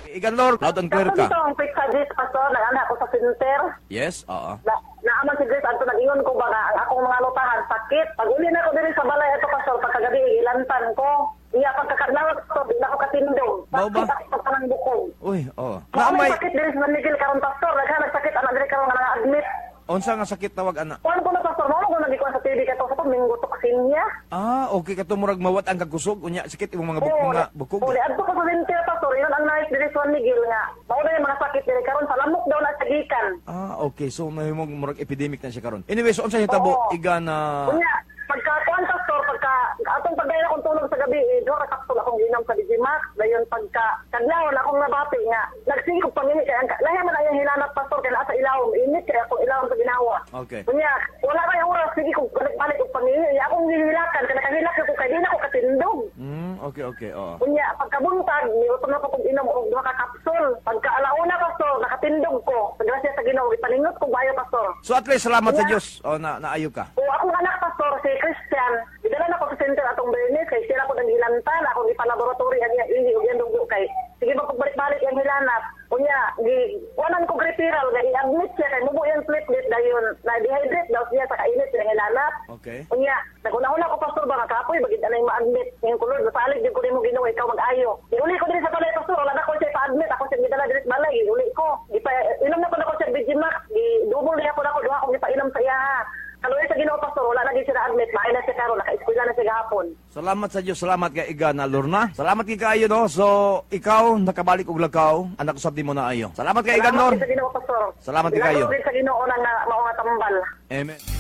Iganlor, loud and clear ka. Tapos ito ang quick suggest, Pastor, nag-anak ko sa center. Yes, oo. Naaman si Grace, ato nag-ingon ko ba nga, ang akong mga lutahan, sakit. Pag uli na ko din sa balay, ito Pastor, pagkagabi, ilantan ko. Iya, pagkakadlawat ko, di na ako katindong. Bao ba? Sakit ako ng bukong. Uy, oo. May sakit din sa Miguel karon Pastor, nagsakit, anak din karon nga admit. Unsa nga sakit tawag ana? Kuan ko na Pastor, mo ko nagikuan sa TV kato sa minggo toksin niya. Okay ka murag mawat ang kagkusog unya sakit imong mga bukog. Uli adto ko sa center Pastor, yun ang nais din sa Miguel nga. Mao na yung mga sakit din karon sa lamok daw na sa gikan. Okay. So may murag epidemic na siya karon. Anyway, so unsa hitabo iga na Unya, pagka-kuan Pastor, atong pagdaya akong tulog sa gabi, duha ka kapsul akong ginom sa Digimax, dayon kadlawon akong nabati nga. Nagsigog pangini kay ang lahi man ayang hilanat Pastor kay naa sa ilawom, init kay akong ilawom sa ginawa. Okay. Unya, wala kay oras sige kog balik og pangini, akong gihilakan kay nakahilak ko kay di na ko katindog. Okay, oo. Unya, pagkabuntag, niutom na ko kong inom og duha ka kapsul. Pagka alauna Pastor, nakatindog ko. Grasya sa Ginoo, ipaningot ko bayo Pastor. So at least salamat sa Dios. Naayo ka. O akong anak Pastor si Christian, idala na ko sa center atong Bernes kay sila ko nang hilantan, akong ipalaboratory ang ihi ug yang dugo kay sige ba pagbalik-balik ang hilanat. Unya, wanan ko referral nga i-admit siya kay mubo yung platelet dayon na dehydrate daw siya sa kainit ng hilanat. Okay. Unya, naguna-una ko Pastor ba nga kapoy bagid anay ma-admit ngayong kulod nasalig din ko nimo Ginoo ikaw mag-ayo. Iuli ko din sa balay Pastor, wala na ko siya pa-admit, ako siya gidala diri sa balay, iuli ko. Inom na ko na ko siya Digimax, double niya ko na ko duha ko gipainom sa iya. Kaluoy sa Ginoo Pastor, wala na gid siya admit, maay na siya karon, naka-eskwela na siya gahapon. Salamat sa Dios, salamat kay iga na Lorna. Salamat kay kaayo no. So ikaw nakabalik og lakaw, anak usab nimo na ayo. Salamat kay iga Lor. Salamat sa Ginoo Pastor. Salamat kay kayo. Salamat sa Ginoo nang mao nga tambal. Amen.